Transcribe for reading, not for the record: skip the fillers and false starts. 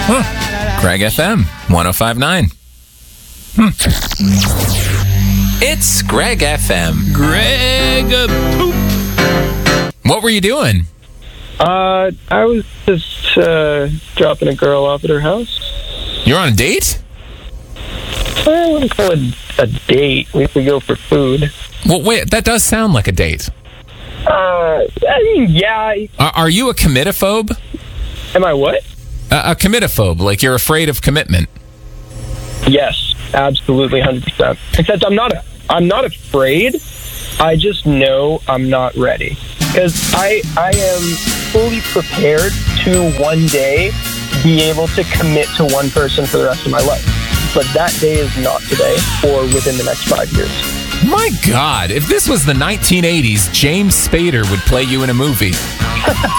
Greg FM 105.9. It's Greg FM. Greg Poop. What were you doing? I was just dropping a girl off at her house. You're on a date? I wouldn't call it a date. We could go for food. Well, wait, that does sound like a date. I mean, yeah. Are you a committophobe? Am I what? A committophobe, like you're afraid of commitment. Yes, absolutely, 100%. Except I'm not afraid. I just know I'm not ready. Because I am fully prepared to one day be able to commit to one person for the rest of my life. But that day is not today or within the next 5 years. My God, if this was the 1980s, James Spader would play you in a movie.